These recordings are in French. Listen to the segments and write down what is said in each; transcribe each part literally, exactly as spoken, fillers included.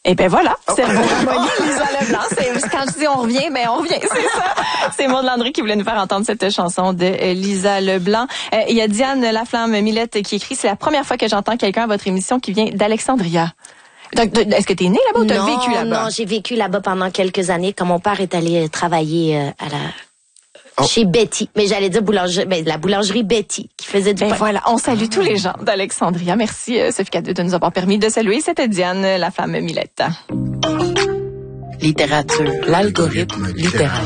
Et ben voilà, c'est le bon harmonie, Lisa Leblanc. C'est, quand je dis on revient, ben on revient, c'est ça. C'est Maud Landry qui voulait nous faire entendre cette chanson de euh, Lisa Leblanc. Euh, il y a Diane Laflamme-Millette qui écrit « C'est la première fois que j'entends quelqu'un à votre émission qui vient d'Alexandria. » Donc, est-ce que tu es née là-bas ou tu as vécu là-bas? Non, j'ai vécu là-bas pendant quelques années quand mon père est allé travailler euh, à la... Oh. Chez Betty, mais j'allais dire boulangerie, ben, la boulangerie Betty qui faisait du ben pain. Voilà, on salue tous les gens d'Alexandria. Merci euh, Sophie Cadieux de nous avoir permis de saluer. C'était Diane Laflamme-Millette. Littérature, l'algorithme littéraire.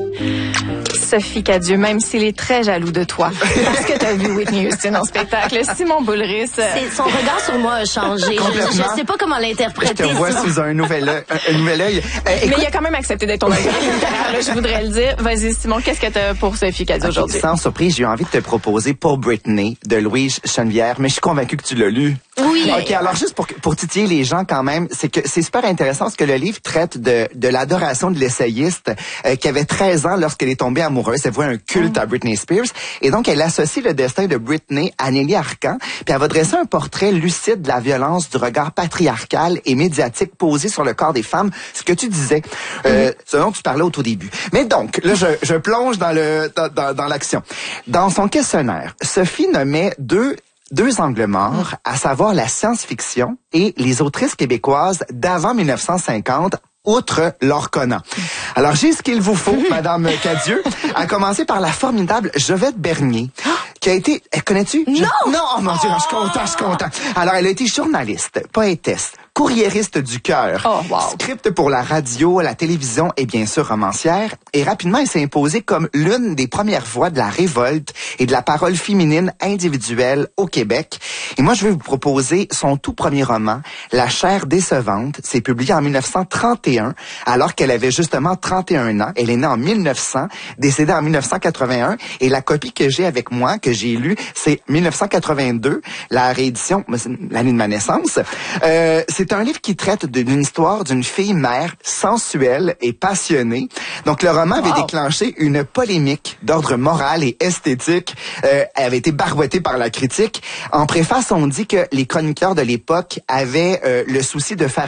Sophie Cadieux, même s'il est très jaloux de toi, parce que tu as vu Whitney Houston en spectacle, Simon Boulris... C'est, son regard sur moi a changé. Je, je sais pas comment l'interpréter. Je te vois sous un nouvel œil. Un, un nouvel œil. Euh, Mais il a quand même accepté d'être ton algorithme, je voudrais le dire. Vas-y, Simon, qu'est-ce que tu as pour Sophie Cadieux okay, aujourd'hui? Sans surprise, j'ai eu envie de te proposer Pour Britney de Louise Chenevière, mais je suis convaincue que tu l'as lu. Oui. OK, alors juste pour, pour titiller les gens quand même, c'est que c'est super intéressant parce que le livre traite de, de l'adoration de l'essayiste euh, qui avait treize ans lorsqu'elle est tombée amoureuse. Elle voit un culte mm. à Britney Spears. Et donc, elle associe le destin de Britney à Nelly Arcan. Puis elle va dresser un portrait lucide de la violence du regard patriarcal et médiatique posé sur le corps des femmes. Ce que tu disais, euh, mm. ce dont tu parlais au tout début. Mais donc, là, je, je plonge dans le dans, dans, dans l'action. Dans son questionnaire, Sophie nommait deux Deux angles morts, à savoir la science-fiction et les autrices québécoises d'avant mille neuf cent cinquante, outre Laure Conant. Alors, j'ai ce qu'il vous faut, Madame Cadieux, à commencer par la formidable Jovette Bernier, qui a été... Connais-tu? Non! Je, non, oh mon Dieu, je suis content, je suis content. Alors, elle a été journaliste, poétesse, courriériste du cœur, oh, wow. script pour la radio, la télévision et bien sûr romancière. Et rapidement, elle s'est imposée comme l'une des premières voix de la révolte et de la parole féminine individuelle au Québec. Et moi, je vais vous proposer son tout premier roman, La chair décevante. C'est publié en mille neuf cent trente et un, alors qu'elle avait justement trente et un ans. Elle est née en mille neuf cents, décédée en mille neuf cent quatre-vingt-un. Et la copie que j'ai avec moi, que j'ai lue, c'est mille neuf cent quatre-vingt-deux, la réédition, l'année de ma naissance. Euh, c'est C'est un livre qui traite d'une histoire d'une fille mère sensuelle et passionnée. Donc, le roman avait wow. déclenché une polémique d'ordre moral et esthétique. Euh, elle avait été barouettée par la critique. En préface, on dit que les chroniqueurs de l'époque avaient euh, le souci de faire